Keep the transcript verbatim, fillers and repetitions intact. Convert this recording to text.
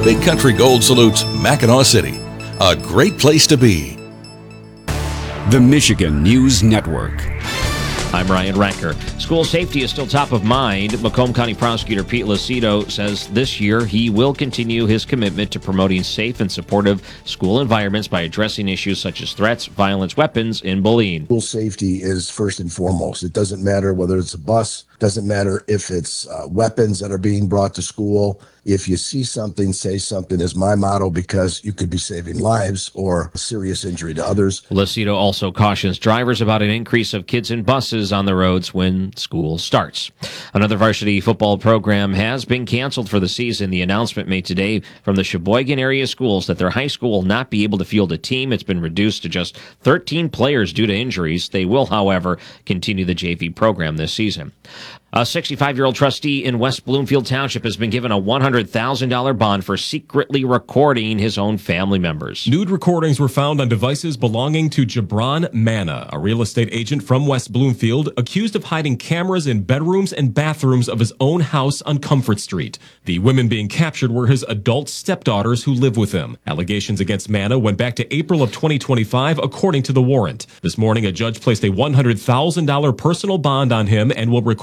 Big Country Gold salutes Mackinac City, a great place to be. The Michigan News Network. I'm Ryan Ranker. School safety is still top of mind. Macomb County Prosecutor Pete Lucido says this year he will continue his commitment to promoting safe and supportive school environments by addressing issues such as threats, violence, weapons, and bullying. School safety is first and foremost. It doesn't matter whether it's a bus, doesn't matter if it's uh, weapons that are being brought to school. If you see something, say something is my motto, because you could be saving lives or serious injury to others. Lucido also cautions drivers about an increase of kids in buses on the roads when school starts. Another varsity football program has been canceled for the season. The announcement made today from the Sheboygan area schools that their high school will not be able to field a team. It's been reduced to just thirteen players due to injuries. They will, however, continue the J V program this season. A sixty-five-year-old trustee in West Bloomfield Township has been given a one hundred thousand dollars bond for secretly recording his own family members. Nude recordings were found on devices belonging to Jabron Manna, a real estate agent from West Bloomfield, accused of hiding cameras in bedrooms and bathrooms of his own house on Comfort Street. The women being captured were his adult stepdaughters who live with him. Allegations against Manna went back to April of twenty twenty-five, according to the warrant. This morning, a judge placed a one hundred thousand dollars personal bond on him and will record